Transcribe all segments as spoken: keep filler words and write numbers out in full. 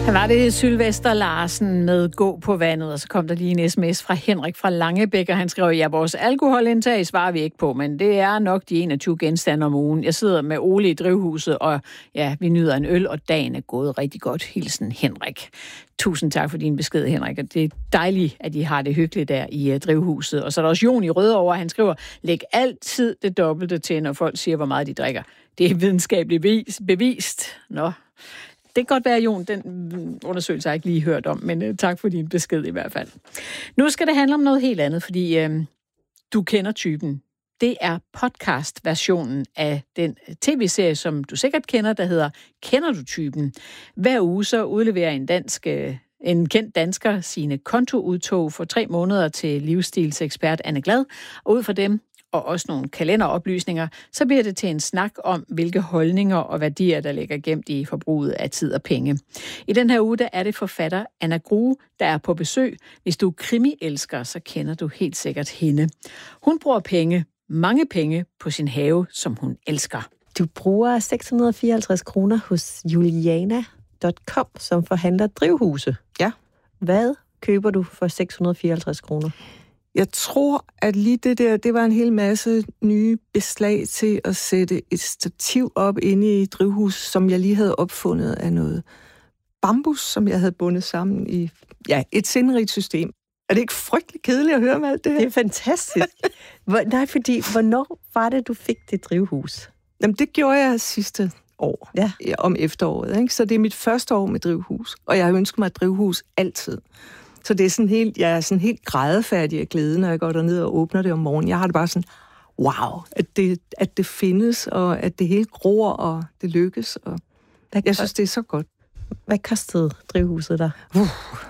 Her var det Sylvester Larsen med Gå på vandet, og så kom der lige en sms fra Henrik fra Langebæk, og han skrev, ja, vores alkoholindtag svarer vi ikke på, men det er nok de enogtyve genstande om ugen. Jeg sidder med Ole i drivhuset, og ja, vi nyder en øl, og dagen er gået rigtig godt. Hilsen Henrik. Tusind tak for din besked, Henrik, og det er dejligt, at I har det hyggeligt der i uh, drivhuset. Og så er der også Jon i Rødovre, han skriver, læg altid det dobbelte til, når folk siger, hvor meget de drikker. Det er videnskabeligt bevist. Nå, det kan godt være, Jon, den undersøgelse har jeg ikke lige hørt om, men uh, tak for din besked i hvert fald. Nu skal det handle om noget helt andet, fordi uh, du kender typen. Det er podcast-versionen af den tv-serie, som du sikkert kender, der hedder Kender du typen? Hver uge så udleverer en, dansk, en kendt dansker sine kontoudtog for tre måneder til livsstilsekspert Anne Glad, og ud fra dem og også nogle kalenderoplysninger, så bliver det til en snak om, hvilke holdninger og værdier, der ligger gemt i forbruget af tid og penge. I den her uge, der er det forfatter Anna Grue, der er på besøg. Hvis du er krimi-elsker, så kender du helt sikkert hende. Hun bruger penge, mange penge, på sin have, som hun elsker. Du bruger seks hundrede og fireoghalvtreds kroner hos Juliana punktum com, som forhandler drivhuse. Ja. Hvad køber du for seks hundrede og fireoghalvtreds kroner? Jeg tror, at lige det der, det var en hel masse nye beslag til at sætte et stativ op inde i drivhus, som jeg lige havde opfundet af noget bambus, som jeg havde bundet sammen i ja, et sindrigt system. Er det ikke frygtelig kedeligt at høre om alt det her? Det er fantastisk. Hvor, nej, fordi hvornår var det, du fik det drivhus? Jamen, det gjorde jeg sidste år, ja. om efteråret. Ikke? Så det er mit første år med drivhus, og jeg har ønsket mig et drivhus altid. Så det er sådan helt, jeg er sådan helt grædefærdig af glæde, når jeg går derned og åbner det om morgenen. Jeg har det bare sådan, wow, at det, at det findes, og at det hele gror, og det lykkes. Og Hvad jeg synes, det er så godt. Hvad kostede drivhuset der? Uh,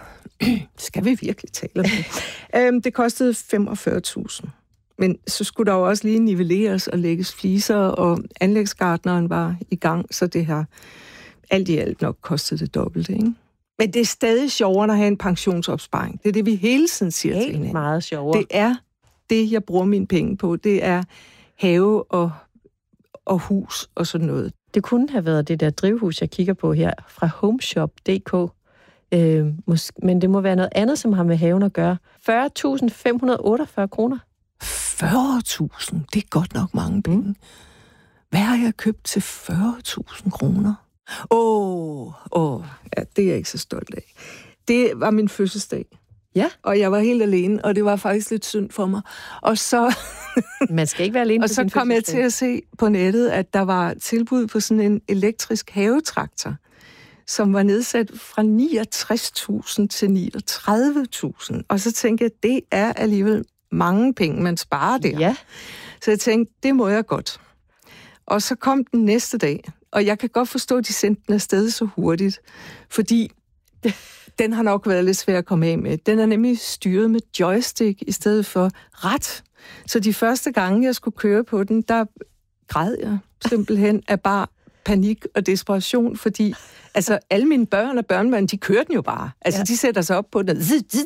skal vi virkelig tale om det? øhm, det kostede femogfyrre tusind. Men så skulle der jo også lige nivelleres og lægges fliser, og anlægsgartneren var i gang, så det har alt i alt nok kostet det dobbelte, ikke? Men det er stadig sjovere at have en pensionsopsparing. Det er det, vi hele tiden siger Helt til hinanden. meget sjovere. Det er det, jeg bruger mine penge på. Det er have og, og hus og sådan noget. Det kunne have været det der drivhus, jeg kigger på her, fra homeshop punktum d k. Øh, mås- men det må være noget andet, som har med haven at gøre. fyrre tusind fem hundrede og otteogfyrre kroner. fyrre tusind? Det er godt nok mange penge. Mm. Hvad har jeg købt til fyrre tusind kroner? Åh, åh, ja, det er jeg ikke så stolt af. Det var min fødselsdag. Ja. Og jeg var helt alene, og det var faktisk lidt synd for mig. Og så, Man skal ikke være alene og på så sin kom jeg til fødselsdag. at se på nettet, at der var tilbud på sådan en elektrisk havetraktor, som var nedsat fra niogtres tusind til niogtredive tusind. Og så tænkte jeg, det er alligevel mange penge, man sparer der. Ja. Så jeg tænkte, det må jeg godt. Og så kom den næste dag, og jeg kan godt forstå, at de sendte den afsted så hurtigt, fordi den har nok været lidt svær at komme af med. Den er nemlig styret med joystick i stedet for rat. Så de første gange, jeg skulle køre på den, der græd jeg simpelthen af bare panik og desperation, fordi altså, alle mine børn og børnebørn, de kører den jo bare. Altså, ja. De sætter sig op på den.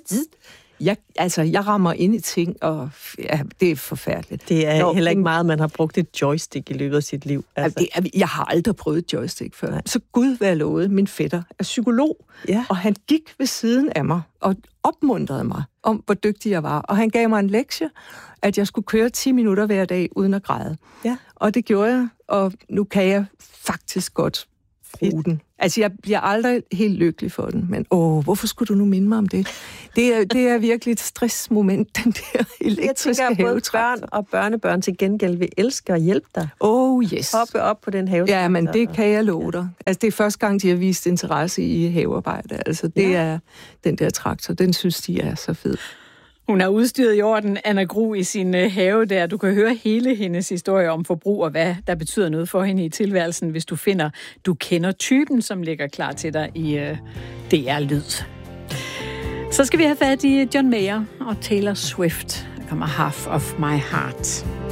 Jeg, altså, jeg rammer ind i ting, og ja, det er forfærdeligt. Det er Nå, heller ikke men, meget, man har brugt et joystick i løbet af sit liv. Altså. Det er, jeg har aldrig prøvet joystick før. Nej. Så Gud være lovet, min fætter er psykolog, ja. Og han gik ved siden af mig og opmuntrede mig om, hvor dygtig jeg var. Og han gav mig en lektie, at jeg skulle køre ti minutter hver dag uden at græde. Ja. Og det gjorde jeg, og nu kan jeg faktisk godt bruge den. Altså, jeg bliver aldrig helt lykkelig for den, men åh, hvorfor skulle du nu minde mig om det? Det er, det er virkelig et stressmoment, den der elektriske havetraktor. Jeg tænker, at både børn og børnebørn til gengæld vil elske at hjælpe dig. Oh, yes. Hoppe op på den havetraktor. Ja, men det kan jeg love dig. Altså, det er første gang, de har vist interesse i havearbejde. Altså, det ja. er den der traktor. Den synes de er så fed. Hun har udstyret i orden, Anna Grue, i sin have der. Du kan høre hele hendes historie om forbrug og hvad der betyder noget for hende i tilværelsen, hvis du finder, du kender typen, som ligger klar til dig i uh, D R Lyd. Så skal vi have fat i John Mayer og Taylor Swift. Der kommer Half of My Heart.